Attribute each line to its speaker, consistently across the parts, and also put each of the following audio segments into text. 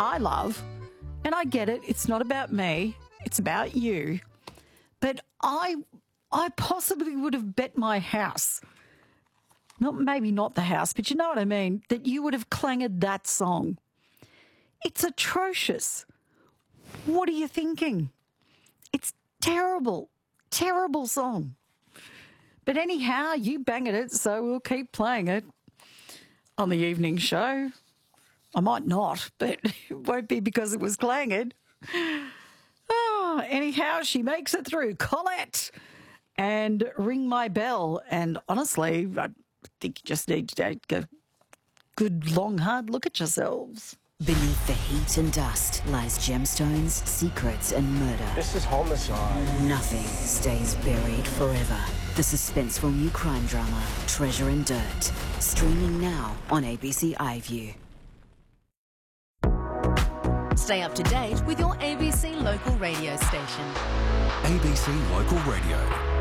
Speaker 1: I love, and I get it, it's not about me, it's about you, but I possibly would have bet my house, maybe not the house, but you know what I mean, that you would have clanged that song. It's atrocious. What are you thinking? It's terrible, terrible song. But anyhow, you banged it, so we'll keep playing it on the evening show. I might not, but it won't be because it was clanged. Oh, anyhow, she makes it through. Colette and Ring My Bell. And honestly, I think you just need to take a good, long, hard look at yourselves.
Speaker 2: Beneath the heat and dust lies gemstones, secrets, and murder.
Speaker 3: This is homicide.
Speaker 2: Nothing stays buried forever. The suspenseful new crime drama, Treasure and Dirt. Streaming now on ABC iView.
Speaker 4: Stay up to date with your ABC local radio station.
Speaker 5: ABC Local Radio.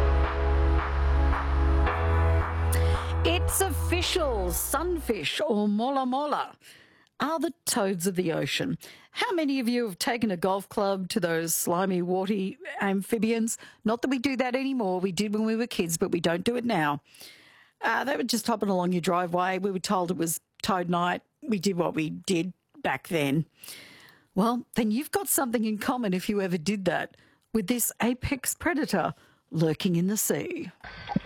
Speaker 1: It's official. Sunfish or mola mola are the toads of the ocean. How many of you have taken a golf club to those slimy, warty amphibians? Not that we do that anymore. We did when we were kids, but we don't do it now. They were just hopping along your driveway. We were told it was toad night. We did what we did back then. Well, then you've got something in common if you ever did that with this apex predator lurking in the sea.